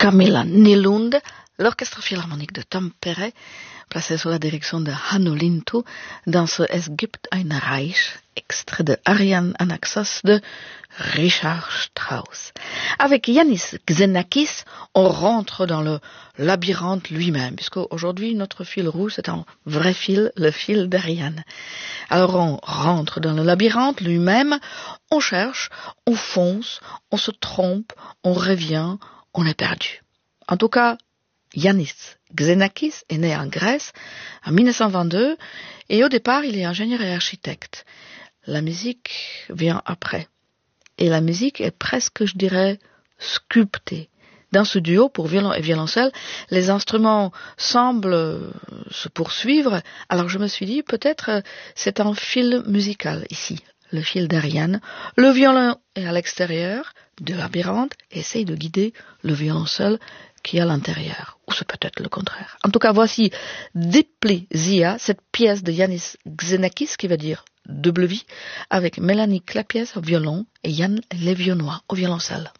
Carmela Nylund, l'Orchestre Philharmonique de Tampere, placé sous la direction de Hanno Lintu, dans ce Es gibt ein Reich, extrait de Ariane Anaxos de Richard Strauss. Avec Yannis Xenakis, on rentre dans le labyrinthe lui-même, puisque aujourd'hui notre fil rouge c'est un vrai fil, le fil d'Ariane. Alors on rentre dans le labyrinthe lui-même, on cherche, on fonce, on se trompe, on revient, on est perdu. En tout cas, Yannis Xenakis est né en Grèce en 1922 et au départ il est ingénieur et architecte. La musique vient après. Et la musique est presque, je dirais, sculptée. Dans ce duo pour violon et violoncelle, les instruments semblent se poursuivre. Alors je me suis dit, peut-être c'est un fil musical ici, le fil d'Ariane. Le violon est à l'extérieur du labyrinthe et essaye de guider le violoncelle qui est à l'intérieur. Ou c'est peut-être le contraire. En tout cas, voici Diplizia, cette pièce de Yannis Xenakis qui veut dire double vie, avec Mélanie Clapiès au violon et Yann Lévionnois au violoncelle.